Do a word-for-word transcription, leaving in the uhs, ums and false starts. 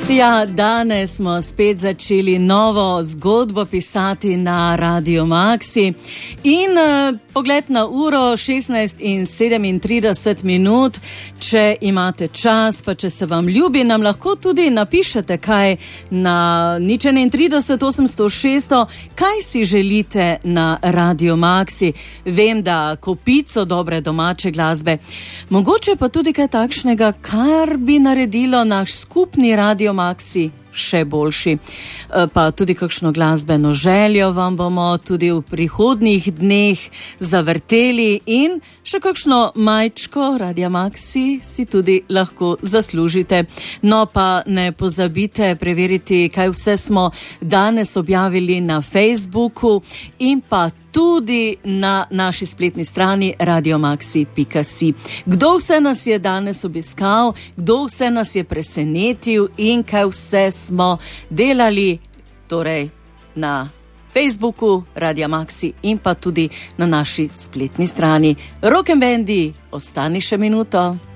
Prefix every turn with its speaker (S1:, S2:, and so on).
S1: Ja, danes smo spet začeli novo zgodbo pisati na Radio Maxi in uh, pogled na uro šestnajst in sedemintrideset minut. Če imate čas, pa če se vam ljubi, nam lahko tudi napišete kaj na nič enaintrideset osemsto šeststo, kaj si želite na Radio Maxi. Vem, da kopico dobre domače glasbe, mogoče pa tudi kaj takšnega, kar bi naredilo naš skupni Radio Maxi še boljši. Pa tudi kakšno glasbeno željo vam bomo tudi v prihodnjih dneh zavrteli in še kakšno majčko Radia Maxi si tudi lahko zaslužite. No pa ne pozabite preveriti, kaj vse smo danes objavili na Facebooku in pa tudi na naši spletni strani radiomaxi pika si. Kdo vse nas je danes obiskal, kdo vse nas je presenetil in kaj vse smo delali, torej na Facebooku Radia Maxi in pa tudi na naši spletni strani. Rock and Bandy, ostani še minuto.